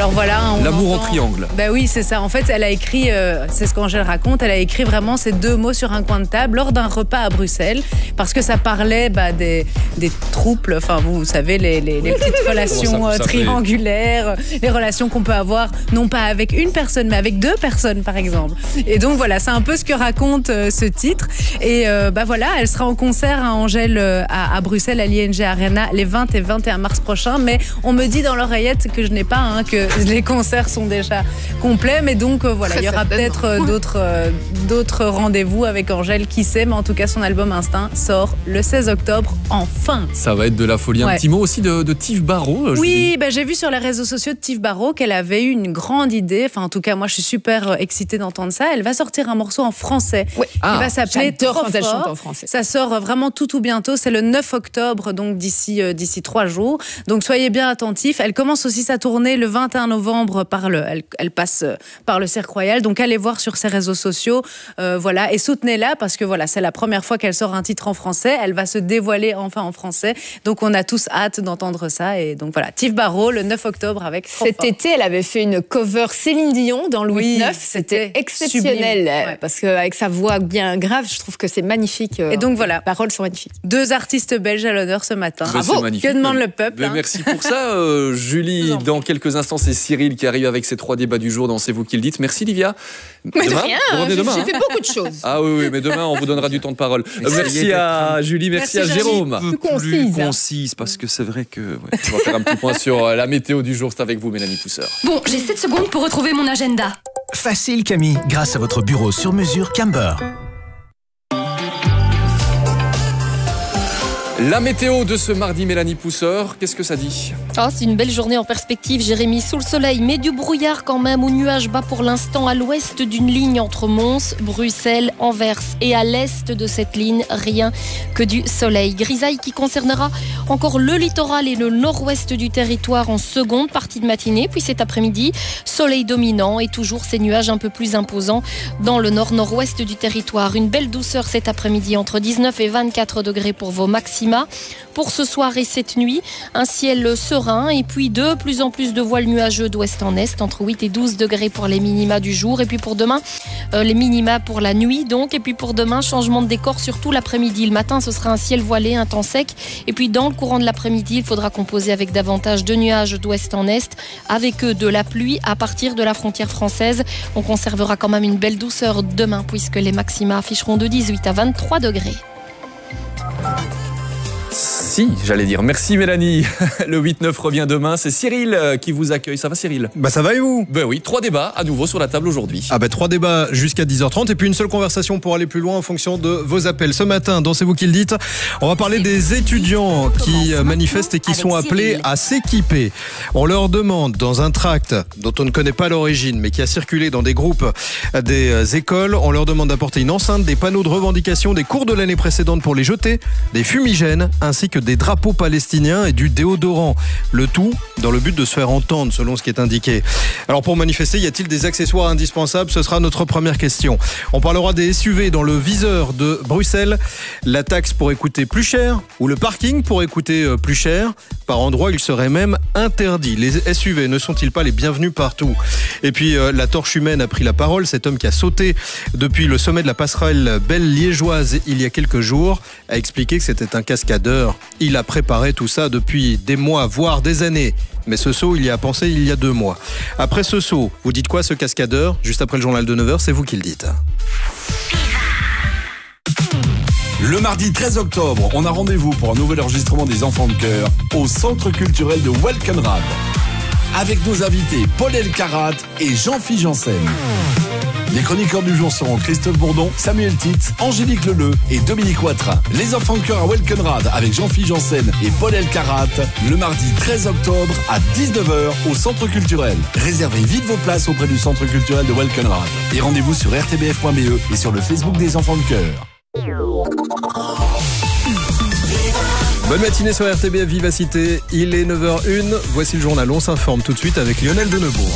Alors voilà. L'amour en triangle. Bah oui, c'est ça. En fait, elle a écrit, c'est ce qu'Angèle raconte, elle a écrit vraiment ces 2 mots sur un coin de table lors d'un repas à Bruxelles, parce que ça parlait des troubles, enfin vous savez, les petites relations triangulaires, les relations qu'on peut avoir, non pas avec une personne, mais avec 2 personnes, par exemple. Et donc voilà, c'est un peu ce que raconte ce titre. Et voilà, elle sera en concert à Angèle à Bruxelles, à l'ING Arena, les 20 et 21 mars prochains. Mais on me dit dans l'oreillette que je n'ai pas, que les concerts sont déjà complets. Mais donc voilà, il y aura peut-être d'autres rendez-vous avec Angèle, qui sait. Mais en tout cas, son album Instinct sort le 16 octobre, enfin. Ça va être de la folie. Un petit mot aussi de Tive Barrault. Oui, j'ai vu sur les réseaux sociaux de Tive Barrault qu'elle avait eu une grande idée. Enfin, en tout cas, moi, je suis super excitée d'entendre ça. Elle va sortir un morceau en français. Oui. Il va s'appeler Trop quand elle chante fort. en français. Ça sort vraiment tout bientôt. C'est le 9 octobre, donc d'ici 3 jours. Donc, soyez bien attentifs. Elle commence aussi sa tournée le 21 novembre elle passe par le Cirque Royal. Donc, allez voir sur ses réseaux sociaux. Et soutenez-la, parce que voilà, c'est la première fois qu'elle sort un titre en français. Elle va se dévoiler enfin en français. Donc, on a tous hâte d'entendre ça. Et donc, voilà, Tive Barrault, le 9 octobre avec Cet été, elle avait fait une cover Céline Dion dans Louis IX. C'était exceptionnel. Parce qu'avec sa voix bien grave, je trouve que c'est magnifique. Et donc, voilà. Les paroles sont magnifiques. 2 artistes belges à l'honneur ce matin. Bravo. Que demande le peuple. Merci pour ça, Julie. Dans quelques instants, c'est Cyril qui arrive avec ses 3 débats du jour dans C'est vous qui le dites. Merci, Livia. Mais demain, de rien, j'ai fait beaucoup de choses. Ah oui, mais demain, on vous donnera du temps de parole. Merci à Julie, merci à Jérôme. Plus concise, parce que c'est vrai que... On va faire un petit point sur la météo du jour. C'est avec vous, Mélanie Pousseur. Bon, j'ai 7 secondes pour retrouver mon agenda. Facile, Camille, grâce à votre bureau sur mesure Camber. La météo de ce mardi, Mélanie Pousseur, qu'est-ce que ça dit ? C'est une belle journée en perspective, Jérémy, sous le soleil, mais du brouillard quand même, au nuage bas pour l'instant à l'ouest d'une ligne entre Mons, Bruxelles, Anvers, et à l'est de cette ligne, rien que du soleil. Grisaille qui concernera encore le littoral et le nord-ouest du territoire en seconde partie de matinée, puis cet après-midi, soleil dominant et toujours ces nuages un peu plus imposants dans le nord-nord-ouest du territoire. Une belle douceur cet après-midi, entre 19 et 24 degrés pour vos maxima. Pour ce soir et cette nuit, un ciel serein et puis de plus en plus de voiles nuageux d'ouest en est, entre 8 et 12 degrés pour les minima du jour. Et puis pour demain, les minima pour la nuit donc. Et puis pour demain, changement de décor surtout l'après-midi. Le matin, ce sera un ciel voilé, un temps sec. Et puis dans le courant de l'après-midi, il faudra composer avec davantage de nuages d'ouest en est, avec de la pluie à partir de la frontière française. On conservera quand même une belle douceur demain, puisque les maxima afficheront de 18 à 23 degrés. Si, j'allais dire. Merci Mélanie. Le 8-9 revient demain. C'est Cyril qui vous accueille. Ça va Cyril ? Ça va et vous ? Oui, 3 débats à nouveau sur la table aujourd'hui. 3 débats jusqu'à 10h30 et puis une seule conversation pour aller plus loin en fonction de vos appels. Ce matin, dans C'est vous qui le dites, on va parler des étudiants qui manifestent et qui sont appelés à s'équiper. On leur demande dans un tract dont on ne connaît pas l'origine mais qui a circulé dans des groupes des écoles, on leur demande d'apporter une enceinte, des panneaux de revendication des cours de l'année précédente pour les jeter, des fumigènes ainsi que des drapeaux palestiniens et du déodorant. Le tout dans le but de se faire entendre selon ce qui est indiqué. Alors pour manifester, y a-t-il des accessoires indispensables ? Ce sera notre première question. On parlera des SUV dans le viseur de Bruxelles. La taxe pourrait coûter plus cher ou le parking pourrait coûter plus cher. Par endroits, il serait même interdit. Les SUV ne sont-ils pas les bienvenus partout ? Et puis la torche humaine a pris la parole. Cet homme qui a sauté depuis le sommet de la passerelle belle liégeoise il y a quelques jours a expliqué que c'était un cascadeur. Il a préparé tout ça depuis des mois, voire des années. Mais ce saut, il y a pensé il y a 2 mois. Après ce saut, vous dites quoi ce cascadeur ? Juste après le journal de 9h, c'est vous qui le dites. Le mardi 13 octobre, on a rendez-vous pour un nouvel enregistrement des Enfants de Cœur au Centre culturel de Welkenrad. Avec nos invités Paul Elkarat et Jean-Philippe Janssen. Les chroniqueurs du jour seront Christophe Bourdon, Samuel Titz, Angélique Leleu et Dominique Watrin. Les Enfants de Cœur à Welkenrad avec Jean-Philippe Janssen et Paul Elkarat le mardi 13 octobre à 19h au Centre culturel. Réservez vite vos places auprès du Centre culturel de Welkenrad. Et rendez-vous sur rtbf.be et sur le Facebook des Enfants de Cœur. Bonne matinée sur RTBF Vivacité, il est 9h01, voici le journal, on s'informe tout de suite avec Lionel Denebourg.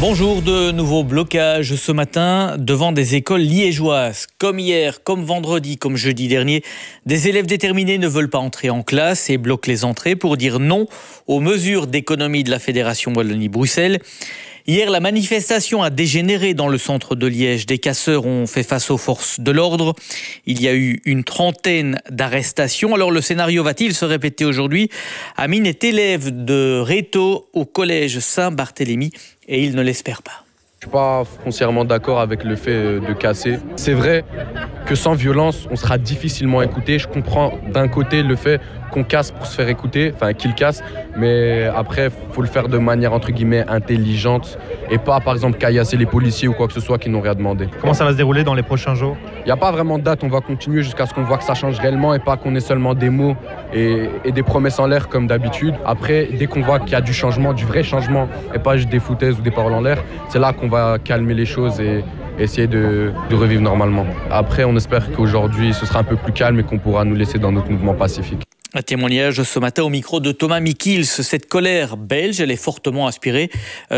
Bonjour, de nouveaux blocages ce matin devant des écoles liégeoises. Comme hier, comme vendredi, comme jeudi dernier, des élèves déterminés ne veulent pas entrer en classe et bloquent les entrées pour dire non aux mesures d'économie de la Fédération Wallonie-Bruxelles. Hier, la manifestation a dégénéré dans le centre de Liège. Des casseurs ont fait face aux forces de l'ordre. Il y a eu une trentaine d'arrestations. Alors le scénario va-t-il se répéter aujourd'hui ? Amine est élève de Réto au collège Saint-Barthélemy et il ne l'espère pas. Je ne suis pas foncièrement d'accord avec le fait de casser. C'est vrai que sans violence, on sera difficilement écouté. Je comprends d'un côté le fait qu'on casse pour se faire écouter, enfin qu'il casse, mais après, il faut le faire de manière entre guillemets intelligente et pas par exemple caillasser les policiers ou quoi que ce soit qui n'ont rien demandé. Comment ça va se dérouler dans les prochains jours ? Il n'y a pas vraiment de date, on va continuer jusqu'à ce qu'on voit que ça change réellement et pas qu'on ait seulement des mots et des promesses en l'air comme d'habitude. Après, dès qu'on voit qu'il y a du changement, du vrai changement et pas juste des foutaises ou des paroles en l'air, c'est là qu'on va calmer les choses et essayer de revivre normalement. Après, on espère qu'aujourd'hui, ce sera un peu plus calme et qu'on pourra nous laisser dans notre mouvement pacifique. Un témoignage ce matin au micro de Thomas Mikils. Cette colère belge, elle est fortement inspirée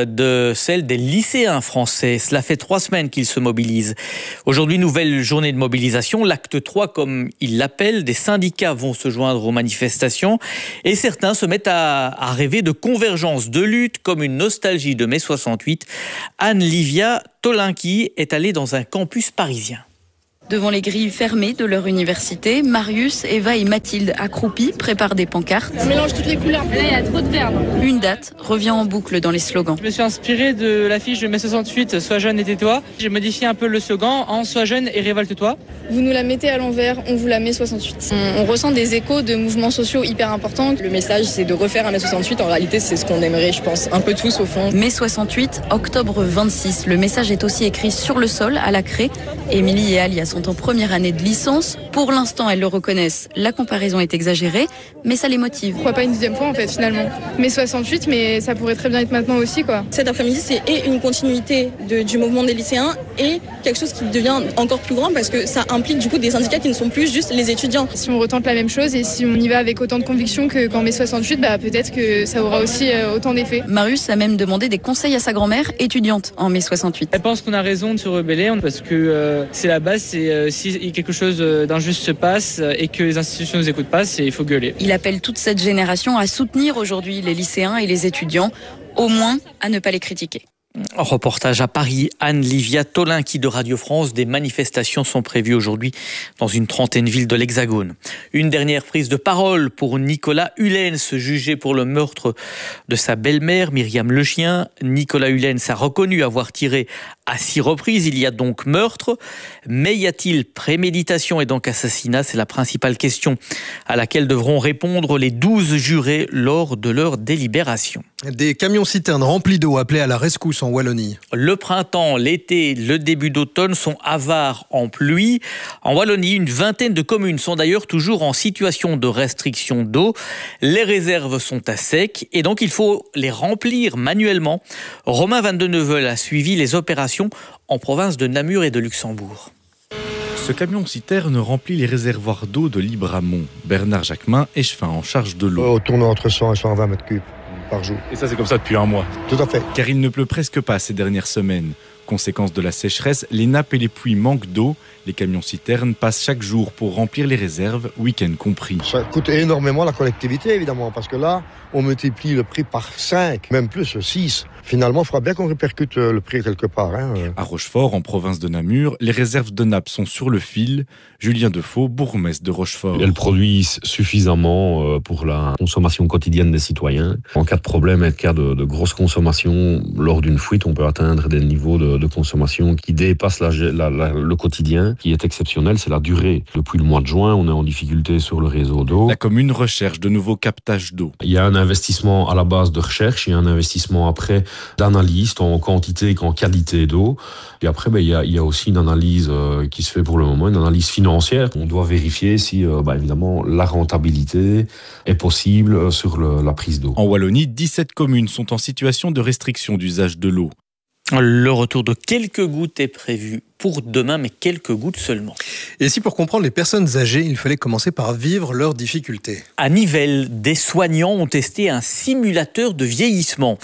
de celle des lycéens français. Cela fait 3 semaines qu'ils se mobilisent. Aujourd'hui, nouvelle journée de mobilisation. L'acte 3, comme ils l'appellent, des syndicats vont se joindre aux manifestations. Et certains se mettent à rêver de convergence, de lutte, comme une nostalgie de mai 68. Anne-Livia Tolinki est allée dans un campus parisien. Devant les grilles fermées de leur université, Marius, Eva et Mathilde, accroupis, préparent des pancartes. On mélange toutes les couleurs. Là, il y a trop de vert. Une date revient en boucle dans les slogans. Je me suis inspiré de l'affiche de mai 68, Sois jeune et tais-toi. J'ai modifié un peu le slogan en Sois jeune et révolte-toi. Vous nous la mettez à l'envers, on vous la met 68. On ressent des échos de mouvements sociaux hyper importants. Le message, c'est de refaire un mai 68. En réalité, c'est ce qu'on aimerait, je pense, un peu tous au fond. Mai 68, octobre 26. Le message est aussi écrit sur le sol, à la craie. Émilie et Alia sont en première année de licence. Pour l'instant, elles le reconnaissent. La comparaison est exagérée, mais ça les motive. Pourquoi pas une deuxième fois, en fait, finalement. Mai 68, mais ça pourrait très bien être maintenant aussi, quoi. Cet après-midi, c'est une continuité du mouvement des lycéens et quelque chose qui devient encore plus grand parce que ça implique du coup des syndicats qui ne sont plus juste les étudiants. Si on retente la même chose et si on y va avec autant de conviction qu'en mai 68, peut-être que ça aura aussi autant d'effet. Marius a même demandé des conseils à sa grand-mère, étudiante en mai 68. Elle pense qu'on a raison de se rebeller parce que c'est la base, c'est si quelque chose d'injuste se passe et que les institutions ne nous écoutent pas, il faut gueuler. Il appelle toute cette génération à soutenir aujourd'hui les lycéens et les étudiants, au moins à ne pas les critiquer. Reportage à Paris, Anne-Livia Tolinki de Radio France. Des manifestations sont prévues aujourd'hui dans une trentaine de villes de l'Hexagone. Une dernière prise de parole pour Nicolas Hulens, jugé pour le meurtre de sa belle-mère, Myriam Lechien. Nicolas Hulens a reconnu avoir tiré à 6 reprises. Il y a donc meurtre. Mais y a-t-il préméditation et donc assassinat ? C'est la principale question à laquelle devront répondre les 12 jurés lors de leur délibération. Des camions-citernes remplis d'eau appelés à la rescousse en Wallonie. Le printemps, l'été, le début d'automne sont avares en pluie. En Wallonie, une vingtaine de communes sont d'ailleurs toujours en situation de restriction d'eau. Les réserves sont à sec et donc il faut les remplir manuellement. Romain Van de Neuvel a suivi les opérations en province de Namur et de Luxembourg. Ce camion-citerne remplit les réservoirs d'eau de Libramont. Bernard Jacquemin est chevin en charge de l'eau. Tournant entre 100 et 120 mètres cubes par jour. Et ça, c'est comme ça depuis un mois. Tout à fait. Car il ne pleut presque pas ces dernières semaines. Conséquence de la sécheresse, les nappes et les puits manquent d'eau. Les camions-citernes passent chaque jour pour remplir les réserves, week-end compris. Ça coûte énormément la collectivité, évidemment, parce que là, on multiplie le prix par 5, même plus, 6. Finalement, il faudra bien qu'on répercute le prix quelque part. À Rochefort, en province de Namur, les réserves de nappes sont sur le fil. Julien Defoe, bourgmestre de Rochefort. Elles produisent suffisamment pour la consommation quotidienne des citoyens. En cas de problème et en cas de grosse consommation, lors d'une fuite, on peut atteindre des niveaux de consommation qui dépassent le quotidien. Qui est exceptionnel, c'est la durée. Depuis le mois de juin, on est en difficulté sur le réseau d'eau. La commune recherche de nouveaux captages d'eau. Il y a un investissement à la base de recherche et un investissement après d'analyse, tant en quantité qu'en qualité d'eau. Et après, il y a aussi une analyse qui se fait pour le moment, une analyse financière. On doit vérifier si, évidemment, la rentabilité est possible sur la prise d'eau. En Wallonie, 17 communes sont en situation de restriction d'usage de l'eau. Le retour de quelques gouttes est prévu pour demain, mais quelques gouttes seulement. Et si pour comprendre les personnes âgées, il fallait commencer par vivre leurs difficultés ? À Nivelles, des soignants ont testé un simulateur de vieillissement.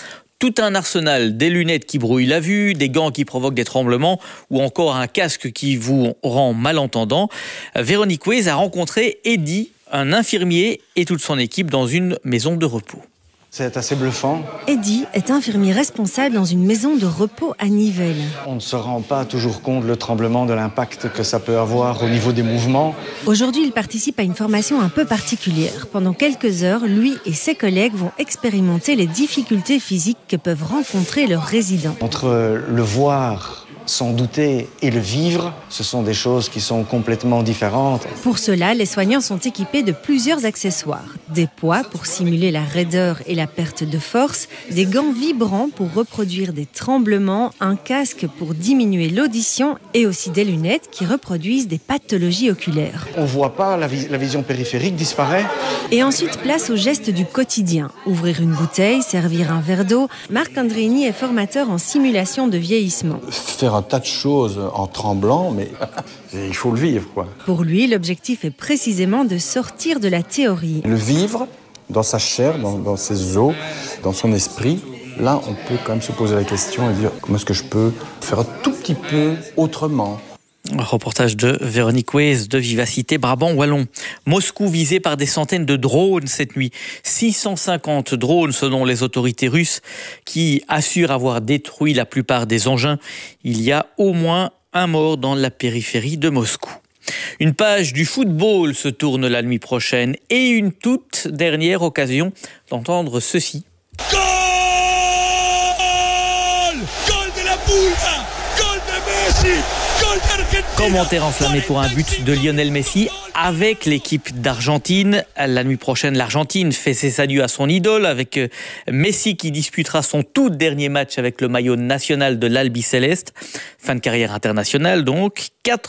Tout un arsenal, des lunettes qui brouillent la vue, des gants qui provoquent des tremblements ou encore un casque qui vous rend malentendant. Véronique Weiss a rencontré Eddy, un infirmier et toute son équipe dans une maison de repos. C'est assez bluffant. Eddy est infirmier responsable dans une maison de repos à Nivelles. On ne se rend pas toujours compte le tremblement, de l'impact que ça peut avoir au niveau des mouvements. Aujourd'hui, il participe à une formation un peu particulière. Pendant quelques heures, lui et ses collègues vont expérimenter les difficultés physiques que peuvent rencontrer leurs résidents. Entre le voir, s'en douter et le vivre, ce sont des choses qui sont complètement différentes. Pour cela, les soignants sont équipés de plusieurs accessoires. Des poids pour simuler la raideur et la perte de force, des gants vibrants pour reproduire des tremblements, un casque pour diminuer l'audition et aussi des lunettes qui reproduisent des pathologies oculaires. On ne voit pas, la vision périphérique disparaît. Et ensuite, place aux gestes du quotidien. Ouvrir une bouteille, servir un verre d'eau. Marc Andrini est formateur en simulation de vieillissement. Faire un tas de choses en tremblant, mais il faut le vivre, quoi. Pour lui, l'objectif est précisément de sortir de la théorie. Le vivre dans sa chair, dans ses os, dans son esprit, là, on peut quand même se poser la question et dire comment est-ce que je peux faire un tout petit peu autrement. Reportage de Véronique Weiss de Vivacité Brabant Wallon. Moscou visé par des centaines de drones cette nuit. 650 drones selon les autorités russes qui assurent avoir détruit la plupart des engins. Il y a au moins un mort dans la périphérie de Moscou. Une page du football se tourne la nuit prochaine et une toute dernière occasion d'entendre ceci. Goal de la boule, goal de Messi. Commentaire enflammé pour un but de Lionel Messi avec l'équipe d'Argentine. La nuit prochaine, l'Argentine fait ses adieux à son idole avec Messi qui disputera son tout dernier match avec le maillot national de l'Albiceleste. Fin de carrière internationale donc.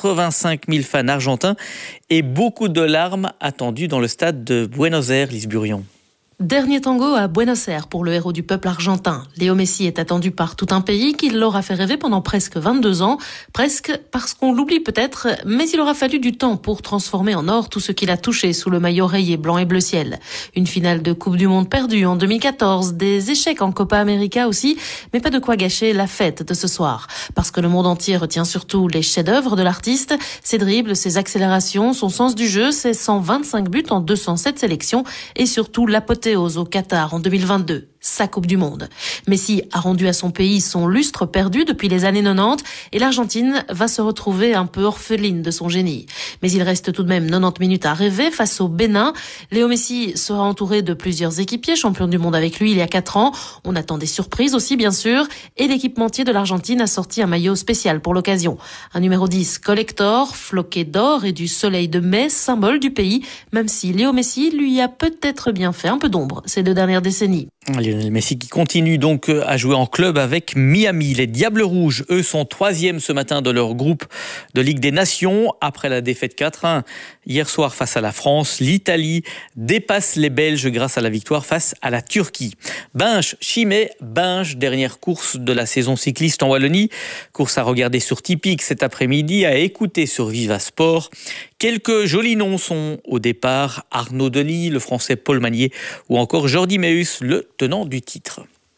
85 000 fans argentins et beaucoup de larmes attendues dans le stade de Buenos Aires, Lise Burion. Dernier tango à Buenos Aires pour le héros du peuple argentin. Léo Messi est attendu par tout un pays qui l'aura fait rêver pendant presque 22 ans. Presque parce qu'on l'oublie peut-être, mais il aura fallu du temps pour transformer en or tout ce qu'il a touché sous le maillot rayé blanc et bleu ciel. Une finale de Coupe du Monde perdue en 2014, des échecs en Copa América aussi, mais pas de quoi gâcher la fête de ce soir. Parce que le monde entier retient surtout les chefs-d'œuvre de l'artiste, ses dribbles, ses accélérations, son sens du jeu, ses 125 buts en 207 sélections et surtout l'apothéose au Qatar en 2022. Sa Coupe du Monde. Messi a rendu à son pays son lustre perdu depuis les années 90 et l'Argentine va se retrouver un peu orpheline de son génie. Mais il reste tout de même 90 minutes à rêver face au Bénin. Léo Messi sera entouré de plusieurs équipiers, champions du monde avec lui il y a 4 ans. On attend des surprises aussi bien sûr et l'équipementier de l'Argentine a sorti un maillot spécial pour l'occasion. Un numéro 10 collector, floqué d'or et du soleil de mai, symbole du pays, même si Léo Messi lui a peut-être bien fait un peu d'ombre ces 2 dernières décennies. Lionel Messi qui continue donc à jouer en club avec Miami. Les Diables Rouges, eux, sont 3e ce matin de leur groupe de Ligue des Nations. Après la défaite 4-1 hier soir face à la France, l'Italie dépasse les Belges grâce à la victoire face à la Turquie. Binche-Chimay, Binche, dernière course de la saison cycliste en Wallonie. Course à regarder sur Tipeee cet après-midi, à écouter sur Viva Sport. Quelques jolis noms sont au départ. Arnaud Delis, le Français Paul Magnier ou encore Jordi Meus, le tenant du titre.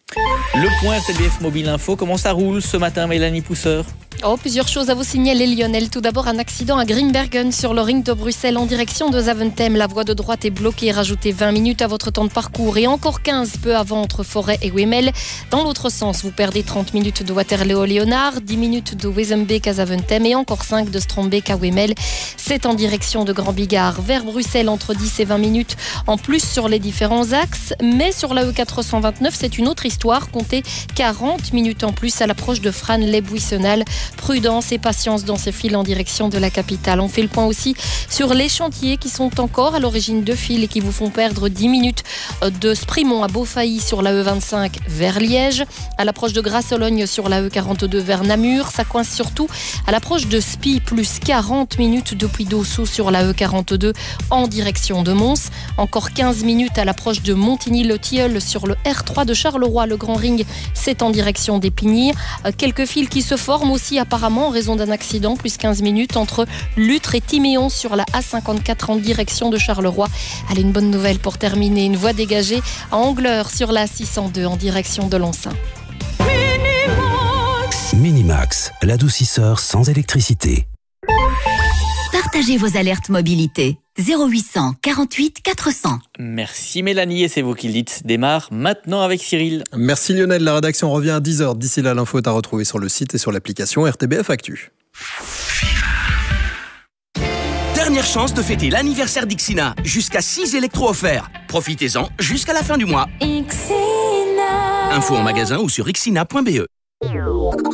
Le point RTBF Mobile Info, comment ça roule ce matin, Mélanie Pousseur ? Plusieurs choses à vous signaler, Lionel. Tout d'abord, un accident à Grimbergen sur le ring de Bruxelles en direction de Zaventem. La voie de droite est bloquée. Rajoutez 20 minutes à votre temps de parcours et encore 15 peu avant entre Forêt et Wemmel. Dans l'autre sens, vous perdez 30 minutes de Waterloo-Léonard, 10 minutes de Wezenbeek à Zaventem et encore 5 de Strombeek à Wemmel. C'est en direction de Grand Bigard vers Bruxelles entre 10 et 20 minutes en plus sur les différents axes. Mais sur la E429, c'est une autre histoire. Comptez 40 minutes en plus à l'approche de Frasnes-les-Buissonnales. Prudence et patience dans ces files en direction de la capitale. On fait le point aussi sur les chantiers qui sont encore à l'origine de files et qui vous font perdre 10 minutes de Sprimont à Beaufailly sur la E25 vers Liège, à l'approche de Grasse-Ologne sur la E42 vers Namur. Ça coince surtout à l'approche de Spie, plus 40 minutes depuis Dossou sur la E42 en direction de Mons. Encore 15 minutes à l'approche de Montigny-le-Tilleul sur le R3 de Charleroi. Le Grand Ring, c'est en direction d'Épinay. Quelques files qui se forment aussi ralenti apparemment en raison d'un accident, plus 15 minutes entre Lutre et Timéon sur la A54 en direction de Charleroi. Allez, une bonne nouvelle pour terminer, une voie dégagée à Angleur sur la A602 en direction de Lançin. Minimax, l'adoucisseur sans électricité. Partagez vos alertes mobilité. 0800 48 400. Merci Mélanie, et c'est vous qui le dites. Démarre maintenant avec Cyril. Merci Lionel, la rédaction revient à 10h. D'ici là, l'info est à retrouver sur le site et sur l'application RTBF Actu. Dernière chance de fêter l'anniversaire d'Ixina. Jusqu'à 6 électros offerts. Profitez-en jusqu'à la fin du mois. Info en magasin ou sur ixina.be.